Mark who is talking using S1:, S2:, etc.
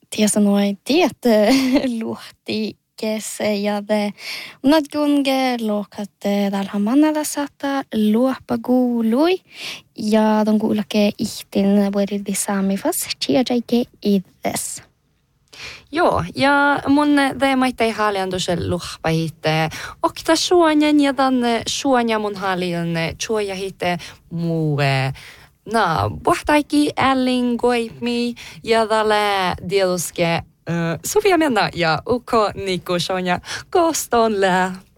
S1: ja sanoi, että luhti ja unat gunge lokat täällä mannalla saattaa luoppa kuului ja ton kuulake ihtin vuodilti saamifas tiedäike itses.
S2: Joo, ja mun teemaittei haalian tuossa luhpa hitte okta suonjan ja tämän suonja mun haalian suoja hitte muue. Pohtaiki ällingoipmi ja tällä dieluske Sofia Menna ja Uko Nikko Sonja Kostonlä.